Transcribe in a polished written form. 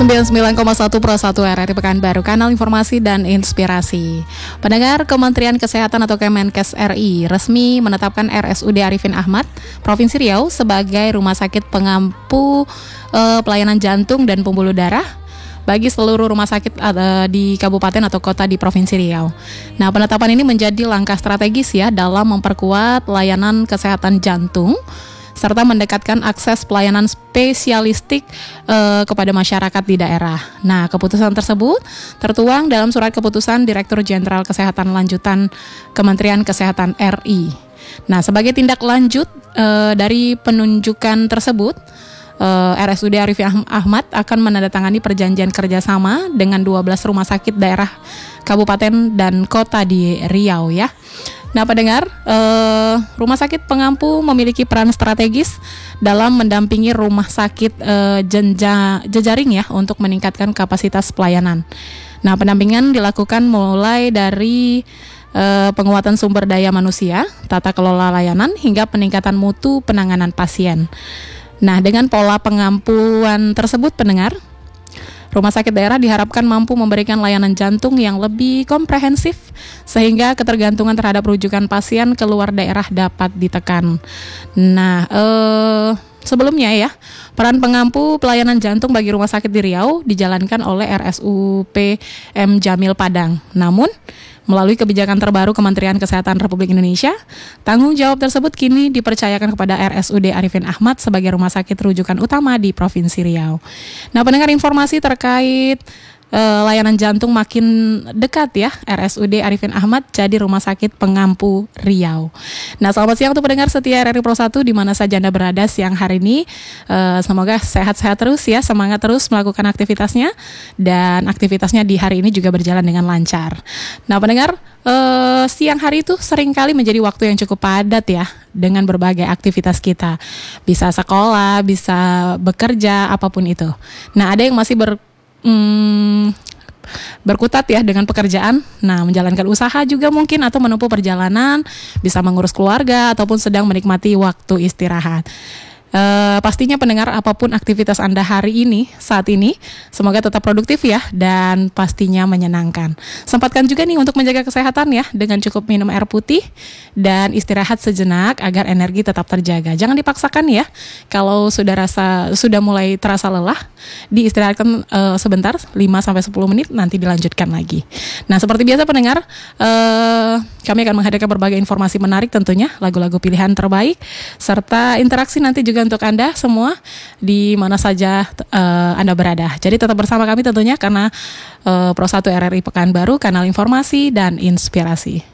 99,1 Pro 1 RRI Pekanbaru, kanal informasi dan inspirasi. Pendengar, Kementerian Kesehatan atau Kemenkes RI resmi menetapkan RSUD Arifin Ahmad, Provinsi Riau sebagai rumah sakit pengampu pelayanan jantung dan pembuluh darah bagi seluruh rumah sakit di kabupaten atau kota di Provinsi Riau. Nah, penetapan ini menjadi langkah strategis ya dalam memperkuat layanan kesehatan jantung serta mendekatkan akses pelayanan spesialistik kepada masyarakat di daerah. Nah, keputusan tersebut tertuang dalam surat keputusan Direktur Jenderal Kesehatan Lanjutan Kementerian Kesehatan RI. Nah, sebagai tindak lanjut dari penunjukan tersebut, RSUD Arifin Ahmad akan menandatangani perjanjian kerjasama dengan 12 rumah sakit daerah kabupaten dan kota di Riau ya. Nah, pendengar, rumah sakit pengampu memiliki peran strategis dalam mendampingi rumah sakit jejaring ya untuk meningkatkan kapasitas pelayanan. Nah, pendampingan dilakukan mulai dari penguatan sumber daya manusia, tata kelola layanan, hingga peningkatan mutu penanganan pasien. Nah, dengan pola pengampuan tersebut, pendengar, rumah sakit daerah diharapkan mampu memberikan layanan jantung yang lebih komprehensif sehingga ketergantungan terhadap rujukan pasien keluar daerah dapat ditekan. Nah, sebelumnya ya, peran pengampu pelayanan jantung bagi rumah sakit di Riau dijalankan oleh RSUP M Jamil Padang. Namun, melalui kebijakan terbaru Kementerian Kesehatan Republik Indonesia, tanggung jawab tersebut kini dipercayakan kepada RSUD Arifin Ahmad sebagai rumah sakit rujukan utama di Provinsi Riau. Nah, pendengar, informasi terkait layanan jantung makin dekat ya, RSUD Arifin Ahmad jadi rumah sakit pengampu Riau. Nah, selamat siang untuk pendengar setia RRI Pro 1 di mana saja Anda berada siang hari ini. Semoga sehat-sehat terus ya, semangat terus melakukan aktivitasnya, dan aktivitasnya di hari ini juga berjalan dengan lancar. Nah, pendengar, siang hari itu seringkali menjadi waktu yang cukup padat ya dengan berbagai aktivitas kita. Bisa sekolah, bisa bekerja, apapun itu. Nah, ada yang masih berkutat ya dengan pekerjaan. Nah, menjalankan usaha juga mungkin, atau menempuh perjalanan, bisa mengurus keluarga ataupun sedang menikmati waktu istirahat. Pastinya pendengar, apapun aktivitas Anda hari ini, saat ini, semoga tetap produktif ya, dan pastinya menyenangkan. Sempatkan juga nih untuk menjaga kesehatan ya, dengan cukup minum air putih dan istirahat sejenak agar energi tetap terjaga. Jangan dipaksakan ya, kalau sudah mulai terasa lelah, diistirahatkan sebentar, 5-10 menit, nanti dilanjutkan lagi. Nah, seperti biasa pendengar, kami akan menghadirkan berbagai informasi menarik tentunya, lagu-lagu pilihan terbaik, serta interaksi nanti juga untuk Anda semua di mana saja Anda berada. Jadi tetap bersama kami tentunya, karena Pro 1 RRI Pekanbaru, kanal informasi dan inspirasi.